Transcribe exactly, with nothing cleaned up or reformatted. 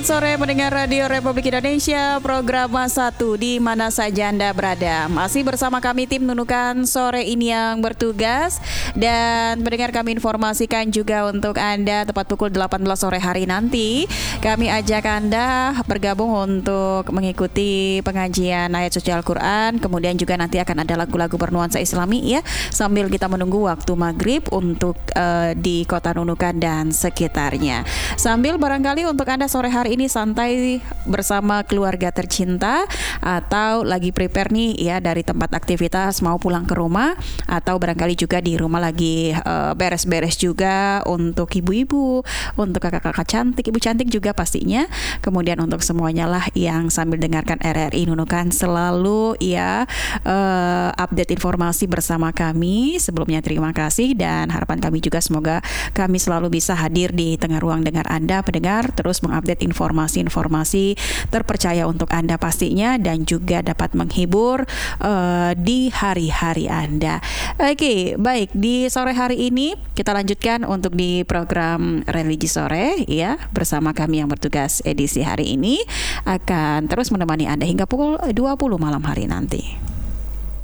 Selamat sore pendengar Radio Republik Indonesia, program satu di mana saja Anda berada. Masih bersama kami tim Nunukan sore ini yang bertugas. Dan pendengar, kami informasikan juga untuk Anda tepat pukul delapan belas sore hari nanti kami ajak Anda bergabung untuk mengikuti pengajian ayat suci Al-Quran. Kemudian juga nanti akan ada lagu-lagu bernuansa Islami ya, sambil kita menunggu waktu maghrib untuk uh, di kota Nunukan dan sekitarnya. Sambil barangkali untuk Anda sore hari ini santai bersama keluarga tercinta, atau lagi prepare nih ya dari tempat aktivitas mau pulang ke rumah, atau barangkali juga di rumah lagi uh, beres-beres juga untuk ibu-ibu, untuk kakak-kakak cantik, ibu cantik juga pastinya. Kemudian untuk semuanya lah yang sambil dengarkan R R I Nunukan selalu ya uh, update informasi bersama kami. Sebelumnya terima kasih dan harapan kami juga semoga kami selalu bisa hadir di tengah ruang dengar Anda pendengar, terus mengupdate informasi-informasi terpercaya untuk Anda pastinya, dan juga dapat menghibur uh, di hari-hari Anda. Oke, baik, di sore hari ini kita lanjutkan untuk di program Religi Sore ya, bersama kami yang bertugas edisi hari ini akan terus menemani Anda hingga pukul dua puluh malam hari nanti.